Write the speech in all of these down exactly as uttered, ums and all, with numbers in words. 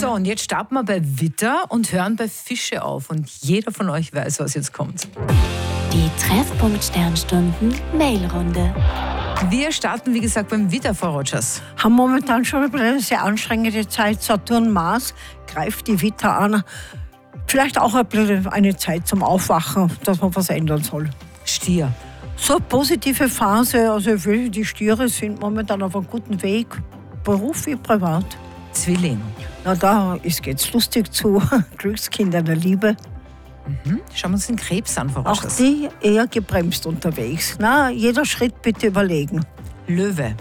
So, und jetzt starten wir bei Widder und hören bei Fische auf. Und jeder von euch weiß, was jetzt kommt. Die Treffpunkt Sternstunden Mailrunde. Wir starten, wie gesagt, beim Widder, Frau Rogers. Haben momentan schon eine sehr anstrengende Zeit. Saturn, Mars greift die Widder an. Vielleicht auch ein bisschen eine Zeit zum Aufwachen, dass man was ändern soll. Stier. So eine positive Phase. Also die Stiere sind momentan auf einem guten Weg, Beruf wie privat. Zwilling. Na, da geht es lustig zu. Glückskinder der Liebe. Mhm. Schauen wir uns den Krebs an, Frau Auch Rogers. die eher gebremst unterwegs. Na, jeder Schritt bitte überlegen. Löwe.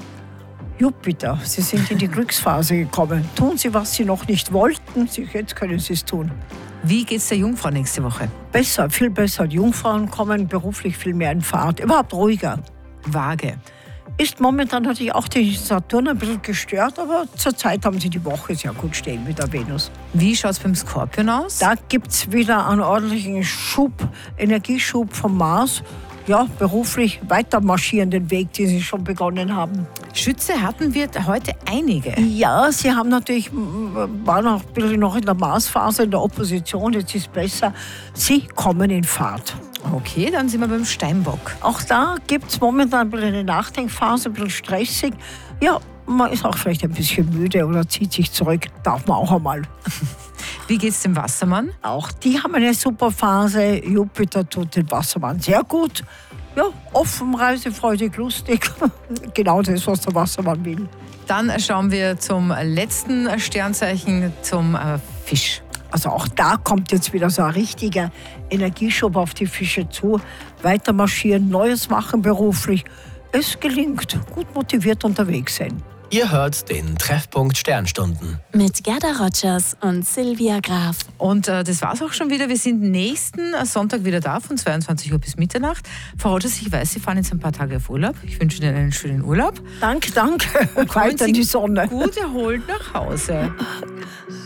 Jupiter, Sie sind in die Glücksphase gekommen. Tun Sie, was Sie noch nicht wollten. Sie- Jetzt können Sie es tun. Wie geht's der Jungfrau nächste Woche? Besser, viel besser. Die Jungfrauen kommen beruflich viel mehr in Fahrt. Überhaupt ruhiger. Waage. Ist momentan natürlich auch die Saturn ein bisschen gestört, aber zurzeit haben Sie die Woche sehr gut stehen mit der Venus. Wie schaut's beim Skorpion aus? Da gibt es wieder einen ordentlichen Schub, Energieschub vom Mars. Ja, beruflich weiter marschieren den Weg, den Sie schon begonnen haben. Schütze hatten wir heute einige. Ja, Sie haben natürlich, m, waren auch ein bisschen noch in der Marsphase, in der Opposition, jetzt ist besser. Sie kommen in Fahrt. Okay, dann sind wir beim Steinbock. Auch da gibt es momentan ein bisschen eine Nachdenkphase, ein bisschen stressig. Ja, man ist auch vielleicht ein bisschen müde oder zieht sich zurück. Darf man auch einmal. Wie geht's dem Wassermann? Auch die haben eine super Phase. Jupiter tut den Wassermann sehr gut. Ja, offen, reisefreudig, lustig. Genau das, was der Wassermann will. Dann schauen wir zum letzten Sternzeichen, zum äh, Fisch. Also auch da kommt jetzt wieder so ein richtiger Energieschub auf die Fische zu. Weiter marschieren, Neues machen beruflich. Es gelingt, gut motiviert unterwegs sein. Ihr hört den Treffpunkt Sternstunden. Mit Gerda Rogers und Silvia Graf. Und äh, das war's auch schon wieder. Wir sind nächsten Sonntag wieder da, von zweiundzwanzig Uhr bis Mitternacht. Frau Rogers, ich weiß, Sie fahren jetzt ein paar Tage auf Urlaub. Ich wünsche Ihnen einen schönen Urlaub. Danke, danke. Kommen Weiter in Sie die Sonne. gut erholt nach Hause.